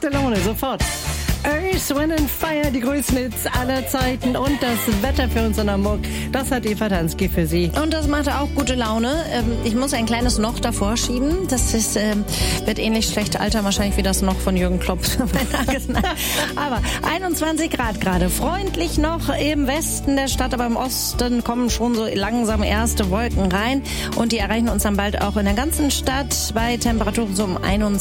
gute Laune, sofort. Earth, Wind and Fire, die größten Hits aller Zeiten und das Wetter für uns in Hamburg, das hat Eva Tansky für Sie. Und das macht auch gute Laune. Ich muss ein kleines Noch davor schieben. Das ist, wird ähnlich schlecht altern wahrscheinlich wie das Noch von Jürgen Klopp. Aber 21 Grad gerade. Freundlich noch im Westen der Stadt, aber im Osten kommen schon so langsam erste Wolken rein. Und die erreichen uns dann bald auch in der ganzen Stadt bei Temperaturen so um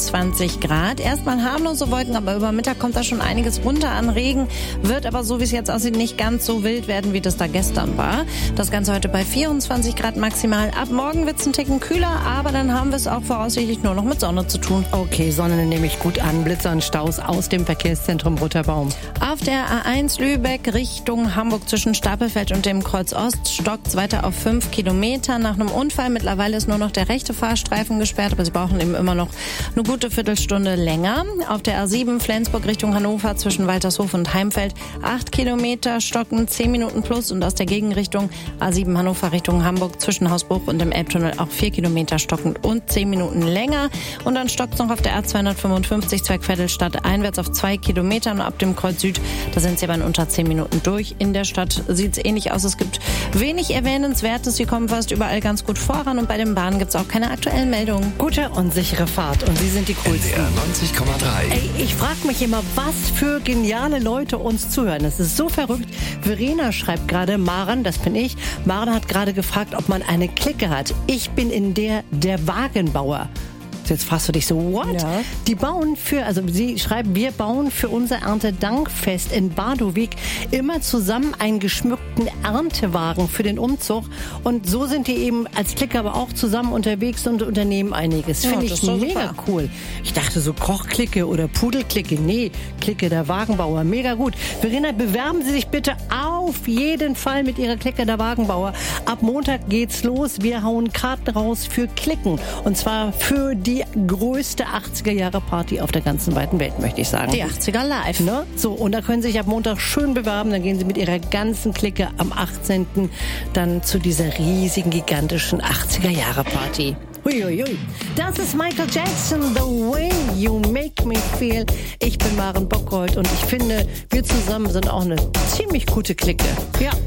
21 Grad. Erstmal harmlose Wolken, aber über Mittag kommt da schon einiges runter an Regen. Wird aber, so wie es jetzt aussieht, nicht ganz so wild werden, wie das da gestern war. Das Ganze heute bei 24 Grad maximal. Ab morgen wird es ein Ticken kühler, aber dann haben wir es auch voraussichtlich nur noch mit Sonne zu tun. Okay, Sonne nehme ich gut an. Blitzer und Staus aus dem Verkehrszentrum Rotterbaum. Auf der A1 Lübeck Richtung Hamburg zwischen Stapelfeld und dem Kreuz Ost stockt es weiter auf 5 Kilometer. Nach einem Unfall mittlerweile ist nur noch der rechte Fahrstreifen gesperrt, aber sie brauchen eben immer noch eine gute Viertelstunde länger. Auf der A7 Flensburg Richtung Hannover zwischen Waltershof und Heimfeld 8 Kilometer stocken, 10 Minuten plus, und aus der Gegenrichtung A7 Hannover Richtung Hamburg zwischen Hausbruch und dem Elbtunnel auch 4 Kilometer stockend und 10 Minuten länger. Und dann stockt es noch auf der A255 Zweigviertelstadt einwärts auf 2 Kilometer und ab dem Kreuz Süd, da sind sie aber in unter 10 Minuten durch. In der Stadt sieht es ähnlich aus. Es gibt wenig Erwähnenswertes. Sie kommen fast überall ganz gut voran und bei den Bahnen gibt es auch keine aktuellen Meldungen. Gute und sichere Fahrt und Sie sind die coolsten. NDR 90,3. Ey, ich frage mich immer, was für geniale Leute uns zuhören. Das ist so verrückt. Verena schreibt gerade, Maren, das bin ich. Maren hat gerade gefragt, ob man eine Clique hat. Ich bin in der Wagenbauer. Jetzt fragst du dich so, what? Ja. Die bauen sie schreibt, wir bauen für unser Erntedankfest in Badowik immer zusammen einen geschmückten Erntewagen für den Umzug. Und so sind die eben als Clique aber auch zusammen unterwegs und unternehmen einiges. Ja, Finde das ich ist doch mega super. cool. Ich dachte so Kochklicke oder Pudelklicke. Nee, Clique der Wagenbauer. Mega gut. Verena, bewerben Sie sich bitte auf jeden Fall mit Ihrer Clique der Wagenbauer. Ab Montag geht's los. Wir hauen Karten raus für Klicken. Und zwar für die größte 80er-Jahre-Party auf der ganzen weiten Welt, möchte ich sagen. Die 80er live. Ne? So, und da können Sie sich ab Montag schön bewerben. Dann gehen Sie mit Ihrer ganzen Clique am 18. dann zu dieser riesigen, gigantischen 80er-Jahre-Party. Huiuiui. Das ist Michael Jackson, The Way You Make Me Feel. Ich bin Maren Bockhold und ich finde, wir zusammen sind auch eine ziemlich gute Clique. Ja.